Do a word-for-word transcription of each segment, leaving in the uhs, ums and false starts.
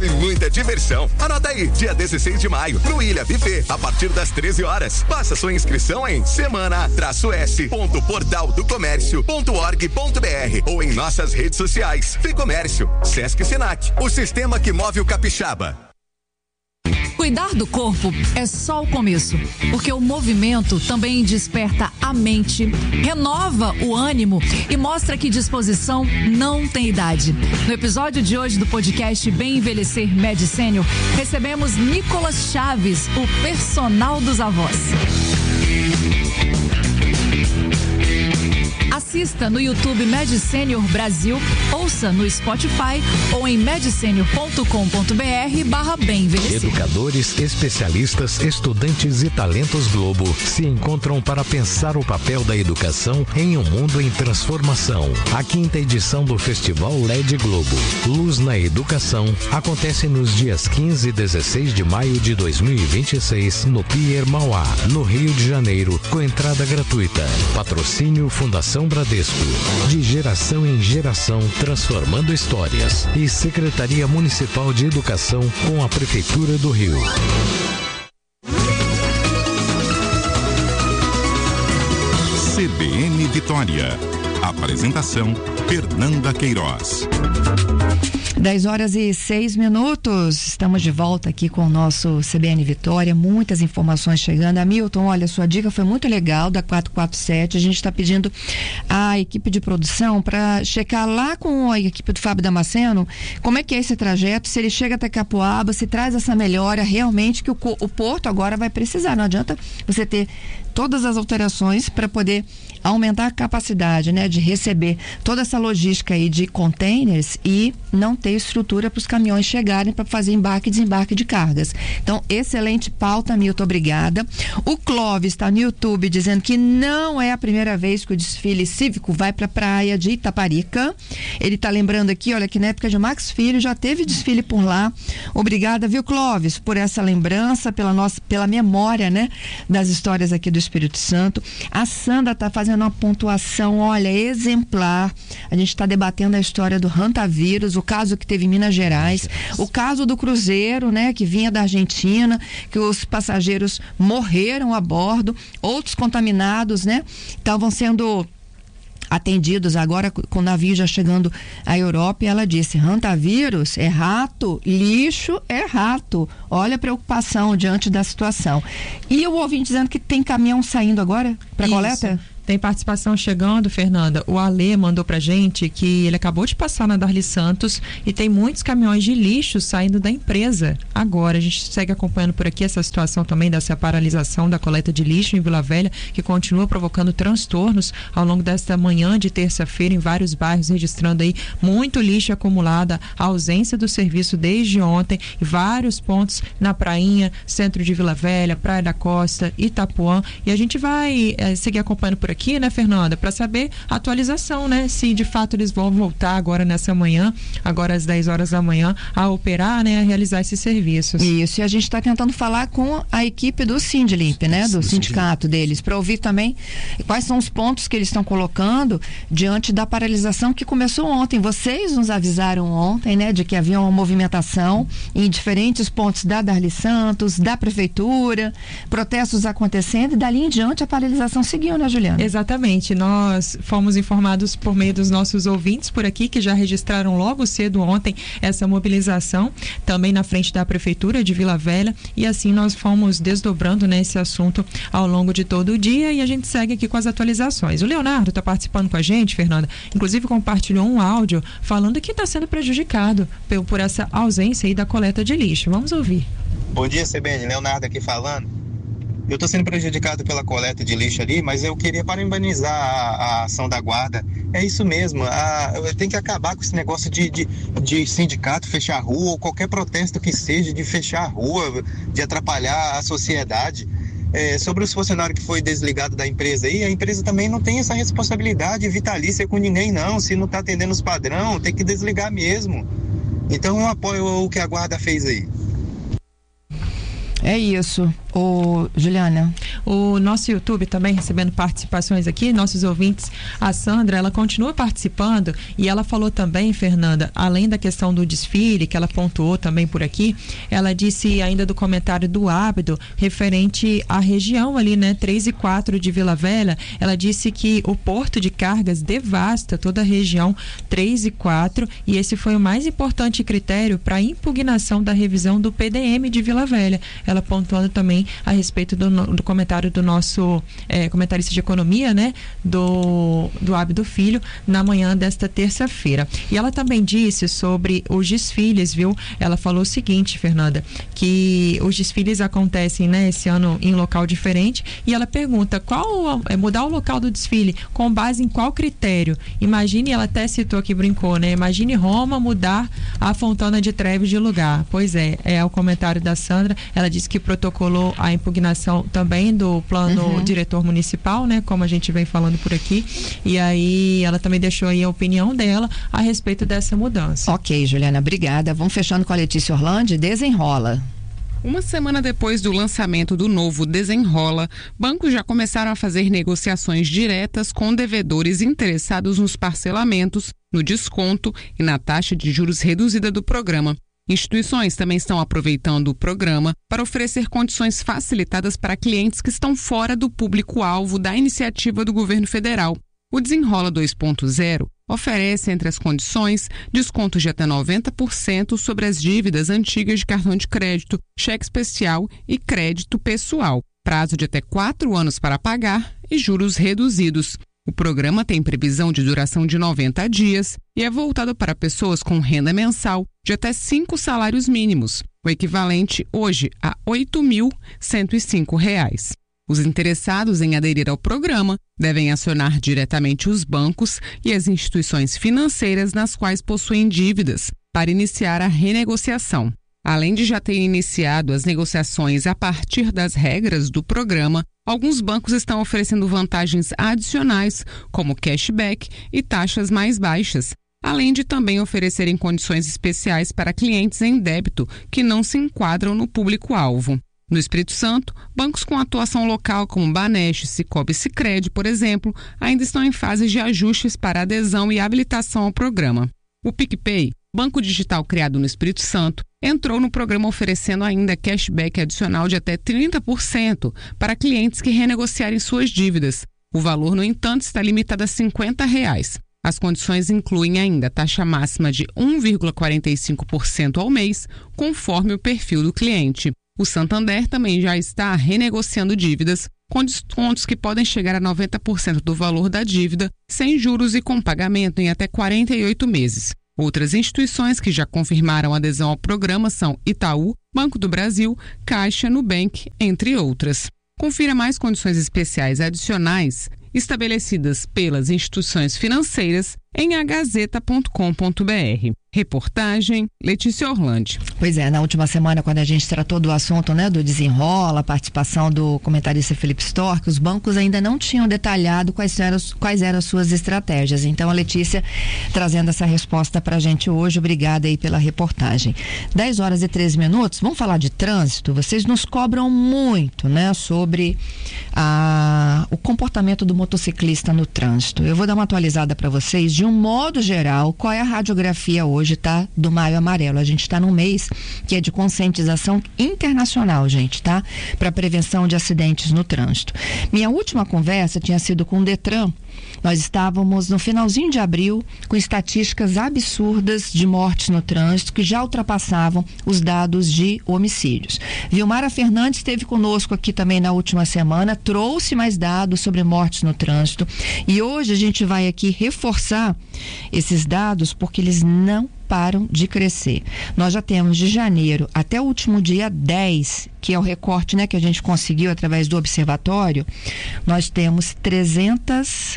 e muita diversão. Anota aí, dia dezesseis de maio, no Ilha Buffet, a partir das treze horas. Faça sua inscrição em semana s ponto portal do comércio ponto org ponto br ou em nossas redes sociais. Ficomércio, Sesc Senac, o sistema que move o capixaba. Cuidar do corpo é só o começo, porque o movimento também desperta a mente, renova o ânimo e mostra que disposição não tem idade. No episódio de hoje do podcast Bem Envelhecer Med Senior, recebemos Nicolas Chaves, o personal dos avós. Assista no YouTube Med Senior Brasil, ouça no Spotify ou em medsenior ponto com ponto br barra bem envelhecer. Educadores, especialistas, estudantes e talentos Globo se encontram para pensar o papel da educação em um mundo em transformação. A quinta edição do Festival L E D Globo, Luz na Educação, acontece nos dias quinze e dezesseis de maio de dois mil e vinte e seis no Pier Mauá, no Rio de Janeiro, com entrada gratuita. Patrocínio Fundação Bradesco, de geração em geração, transformando histórias, e Secretaria Municipal de Educação com a Prefeitura do Rio. C B N Vitória. Apresentação Fernanda Queiroz. dez horas e seis minutos, estamos de volta aqui com o nosso C B N Vitória, muitas informações chegando. Hamilton, olha, sua dica foi muito legal, da quatrocentos e quarenta e sete, a gente está pedindo à equipe de produção para checar lá com a equipe do Fábio Damasceno, como é que é esse trajeto, se ele chega até Capoaba, se traz essa melhora realmente que o, o Porto agora vai precisar, não adianta você ter todas as alterações para poder aumentar a capacidade, né, de receber toda essa logística aí de containers e não ter estrutura para os caminhões chegarem para fazer embarque e desembarque de cargas. Então, excelente pauta, Milton, obrigada. O Clóvis está no YouTube dizendo que não é a primeira vez que o desfile cívico vai para a praia de Itaparica. Ele está lembrando aqui, olha, que na época de Max Filho já teve desfile por lá. Obrigada, viu, Clóvis, por essa lembrança, pela nossa, pela memória, né, das histórias aqui do Espírito Santo. A Sandra está fazendo uma pontuação, olha, exemplar. A gente está debatendo a história do hantavírus, o caso que teve em Minas Gerais, o caso do cruzeiro, né, que vinha da Argentina, que os passageiros morreram a bordo, outros contaminados, né, estavam sendo atendidos agora com o navio já chegando à Europa, e ela disse, hantavírus é rato, lixo é rato. Olha a preocupação diante da situação. E o ouvinte dizendo que tem caminhão saindo agora para coleta? Tem participação chegando, Fernanda. O Alê mandou pra gente que ele acabou de passar na Darli Santos e tem muitos caminhões de lixo saindo da empresa. Agora, a gente segue acompanhando por aqui essa situação também dessa paralisação da coleta de lixo em Vila Velha, que continua provocando transtornos ao longo desta manhã de terça-feira em vários bairros, registrando aí muito lixo acumulado, a ausência do serviço desde ontem, e vários pontos na prainha, centro de Vila Velha, Praia da Costa, Itapuã, e a gente vai é, seguir acompanhando por aqui, né, Fernanda, para saber a atualização, né, se de fato eles vão voltar agora nessa manhã, agora às dez horas da manhã, a operar, né, a realizar esses serviços. Isso, e a gente está tentando falar com a equipe do Sindlimp, né, do sindicato deles, para ouvir também quais são os pontos que eles estão colocando diante da paralisação que começou ontem. Vocês nos avisaram ontem, né, de que havia uma movimentação em diferentes pontos da Darli Santos, da prefeitura, protestos acontecendo, e dali em diante a paralisação seguiu, né, Juliana? Exatamente, nós fomos informados por meio dos nossos ouvintes por aqui, que já registraram logo cedo ontem essa mobilização, também na frente da prefeitura de Vila Velha, e assim nós fomos desdobrando, né, esse assunto ao longo de todo o dia, e a gente segue aqui com as atualizações. O Leonardo está participando com a gente, Fernanda, inclusive compartilhou um áudio falando que está sendo prejudicado por, por essa ausência aí da coleta de lixo. Vamos ouvir. Bom dia, C B N, Leonardo aqui falando. Eu estou sendo prejudicado pela coleta de lixo ali, mas eu queria parabenizar a, a ação da guarda. É isso mesmo, a, tem que acabar com esse negócio de, de, de sindicato fechar a rua, ou qualquer protesto que seja de fechar a rua, de atrapalhar a sociedade. É, sobre os funcionários que foi desligado da empresa aí, a empresa também não tem essa responsabilidade vitalícia com ninguém não. Se não está atendendo os padrão, tem que desligar mesmo. Então eu apoio o que a guarda fez aí. É isso, ô Juliana. O nosso YouTube também recebendo participações aqui, nossos ouvintes. A Sandra, ela continua participando e ela falou também, Fernanda, além da questão do desfile, que ela pontuou também por aqui, ela disse ainda do comentário do Ábido, referente à região ali, né, três e quatro de Vila Velha, ela disse que o porto de cargas devasta toda a região três e quatro e esse foi o mais importante critério para a impugnação da revisão do P D M de Vila Velha. Ela pontuando também a respeito do, do comentário do nosso é, comentarista de economia, né, do, do Ábido Filho, na manhã desta terça-feira. E ela também disse sobre os desfiles, viu? Ela falou o seguinte, Fernanda, que os desfiles acontecem, né, esse ano em local diferente e ela pergunta qual é mudar o local do desfile com base em qual critério? Imagine, ela até citou aqui, brincou, né? Imagine Roma mudar a Fontana de Trevi de lugar. Pois é, é o comentário da Sandra. Ela disse que protocolou a impugnação também do plano uhum. diretor municipal, né? Como a gente vem falando por aqui. E aí ela também deixou aí a opinião dela a respeito dessa mudança. Ok, Juliana, obrigada. Vamos fechando com a Letícia Orlandi. Desenrola. Uma semana depois do lançamento do novo Desenrola, bancos já começaram a fazer negociações diretas com devedores interessados nos parcelamentos, no desconto e na taxa de juros reduzida do programa. Instituições também estão aproveitando o programa para oferecer condições facilitadas para clientes que estão fora do público-alvo da iniciativa do governo federal. O Desenrola dois ponto zero oferece, entre as condições, descontos de até noventa por cento sobre as dívidas antigas de cartão de crédito, cheque especial e crédito pessoal, prazo de até quatro anos para pagar e juros reduzidos. O programa tem previsão de duração de noventa dias e é voltado para pessoas com renda mensal de até cinco salários mínimos, o equivalente hoje a oito mil cento e cinco reais. Os interessados em aderir ao programa devem acionar diretamente os bancos e as instituições financeiras nas quais possuem dívidas para iniciar a renegociação. Além de já terem iniciado as negociações a partir das regras do programa, alguns bancos estão oferecendo vantagens adicionais, como cashback e taxas mais baixas, além de também oferecerem condições especiais para clientes em débito que não se enquadram no público-alvo. No Espírito Santo, bancos com atuação local como Banestes, Cicobi e Sicredi, por exemplo, ainda estão em fase de ajustes para adesão e habilitação ao programa. O PicPay, banco digital criado no Espírito Santo, entrou no programa oferecendo ainda cashback adicional de até trinta por cento para clientes que renegociarem suas dívidas. O valor, no entanto, está limitado a cinquenta reais. As condições incluem ainda taxa máxima de um vírgula quarenta e cinco por cento ao mês, conforme o perfil do cliente. O Santander também já está renegociando dívidas com descontos que podem chegar a noventa por cento do valor da dívida, sem juros e com pagamento em até quarenta e oito meses. Outras instituições que já confirmaram adesão ao programa são Itaú, Banco do Brasil, Caixa, Nubank, entre outras. Confira mais condições especiais adicionais estabelecidas pelas instituições financeiras em a gazeta ponto com ponto b r. Reportagem Letícia Orlandi. Pois é, na última semana, quando a gente tratou do assunto, né, do Desenrola, a participação do comentarista Felipe Storck, os bancos ainda não tinham detalhado quais eram, quais eram as suas estratégias. Então, a Letícia trazendo essa resposta pra gente hoje. Obrigada aí pela reportagem. dez horas e treze minutos, vamos falar de trânsito. Vocês nos cobram muito, né, sobre a, o comportamento do motociclista no trânsito. Eu vou dar uma atualizada para vocês. De um modo geral, qual é a radiografia hoje, tá? Do Maio Amarelo. A gente está num mês que é de conscientização internacional, gente, tá? Para prevenção de acidentes no trânsito. Minha última conversa tinha sido com o Detran. Nós estávamos no finalzinho de abril com estatísticas absurdas de mortes no trânsito que já ultrapassavam os dados de homicídios. Vilmara Fernandes esteve conosco aqui também na última semana, trouxe mais dados sobre mortes no trânsito e hoje a gente vai aqui reforçar esses dados porque eles não param de crescer. Nós já temos de janeiro até o último dia dez, que é o recorte, né, que a gente conseguiu através do observatório, nós temos trezentas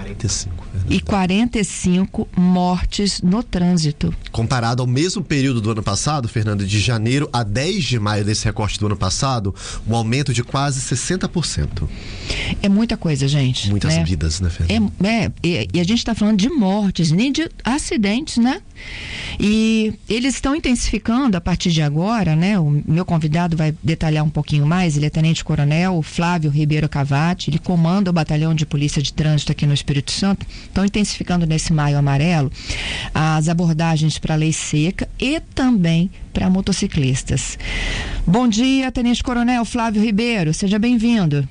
e quarenta e cinco mortes no trânsito. Comparado ao mesmo período do ano passado, Fernando, de janeiro a dez de maio desse recorte do ano passado, um aumento de quase sessenta por cento. É muita coisa, gente. Muitas né? vidas, né, Fernando? É, é, e, e a gente está falando de mortes, nem de acidentes, né? E eles estão intensificando a partir de agora, né? O meu convidado vai detalhar um pouquinho mais, ele é tenente-coronel Flávio Ribeiro Cavati, ele comanda o batalhão de polícia de trânsito aqui no Espírito Santo. Estão intensificando nesse maio amarelo as abordagens para a lei seca e também para motociclistas. Bom dia, tenente-coronel Flávio Ribeiro, seja bem-vindo.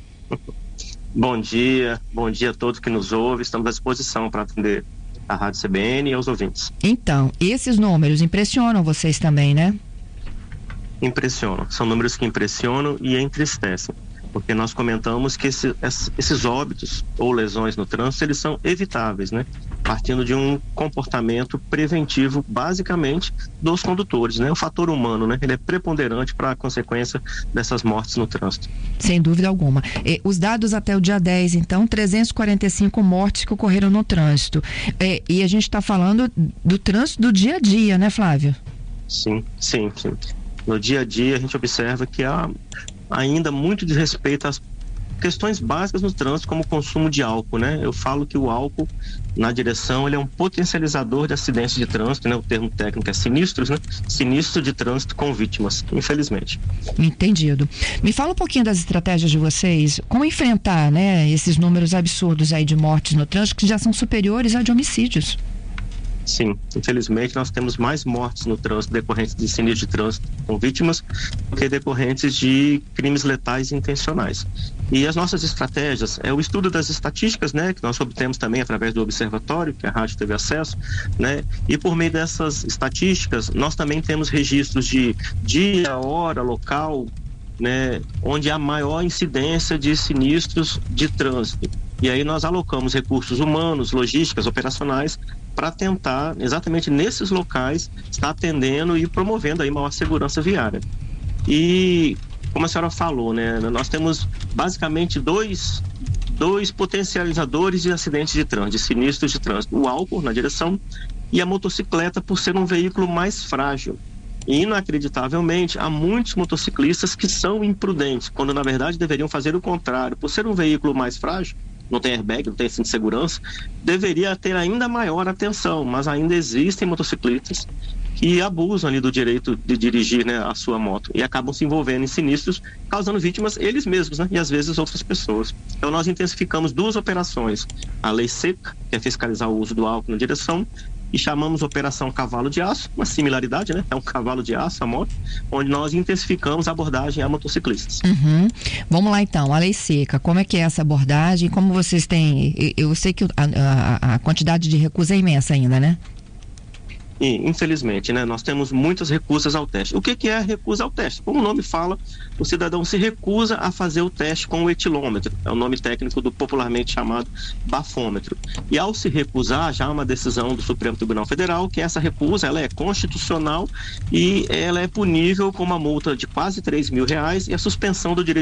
Bom dia, bom dia a todos que nos ouvem, estamos à disposição para atender a Rádio C B N e aos ouvintes. Então, esses números impressionam vocês também, né? Impressionam, são números que impressionam e entristecem, porque nós comentamos que esse, esses óbitos ou lesões no trânsito, eles são evitáveis, né? Partindo de um comportamento preventivo, basicamente, dos condutores, né? O fator humano, né? Ele é preponderante para a consequência dessas mortes no trânsito. Sem dúvida alguma. E, os dados até o dia dez, então, trezentas e quarenta e cinco mortes que ocorreram no trânsito. E, e a gente está falando do trânsito do dia a dia, né, Flávio? Sim, sim, sim. No dia a dia, a gente observa que há ainda muito desrespeito às questões básicas no trânsito, como o consumo de álcool, né? Eu falo que o álcool na direção, ele é um potencializador de acidentes de trânsito, né? O termo técnico é sinistros, né? Sinistro de trânsito com vítimas, infelizmente. Entendido. Me fala um pouquinho das estratégias de vocês, como enfrentar, né, esses números absurdos aí de mortes no trânsito, que já são superiores a de homicídios. Sim, infelizmente nós temos mais mortes no trânsito decorrentes de sinistros de trânsito com vítimas do que decorrentes de crimes letais intencionais. E as nossas estratégias é o estudo das estatísticas, né, que nós obtemos também através do observatório, que a rádio teve acesso, né, e por meio dessas estatísticas nós também temos registros de dia, hora, local, né, onde há maior incidência de sinistros de trânsito. E aí nós alocamos recursos humanos, logísticas, operacionais, para tentar, exatamente nesses locais, estar atendendo e promovendo aí maior segurança viária. E, como a senhora falou, né, nós temos basicamente dois, dois potencializadores de acidentes de trânsito, de sinistros de trânsito. O álcool na direção e a motocicleta, por ser um veículo mais frágil. E, inacreditavelmente, há muitos motociclistas que são imprudentes, quando na verdade deveriam fazer o contrário. Por ser um veículo mais frágil, não tem airbag, não tem cinto de segurança, deveria ter ainda maior atenção, mas ainda existem motociclistas que abusam ali do direito de dirigir, né, a sua moto e acabam se envolvendo em sinistros, causando vítimas eles mesmos, né, e às vezes outras pessoas. Então nós intensificamos duas operações, a lei seca, que é fiscalizar o uso do álcool na direção, e chamamos Operação Cavalo de Aço, uma similaridade, né? É um cavalo de aço, a moto, onde nós intensificamos a abordagem a motociclistas. Uhum. Vamos lá então, a lei seca, como é que é essa abordagem? Como vocês têm, eu sei que a, a, a quantidade de recusa é imensa ainda, né? E, infelizmente, né, nós temos muitas recusas ao teste. O que, que é a recusa ao teste? Como o nome fala, o cidadão se recusa a fazer o teste com o etilômetro, é o nome técnico do popularmente chamado bafômetro. E ao se recusar, já há uma decisão do Supremo Tribunal Federal que essa recusa ela é constitucional e ela é punível com uma multa de quase três mil reais e a suspensão do direito